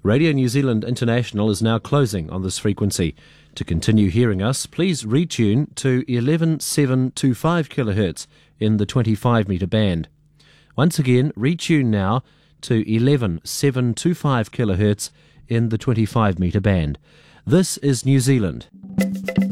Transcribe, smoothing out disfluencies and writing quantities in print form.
Radio New Zealand International is now closing on this frequency. To continue hearing us, please retune to 11725 kHz in the 25 metre band. Once again, retune now to 11725 kHz in the 25 metre band. This is New Zealand.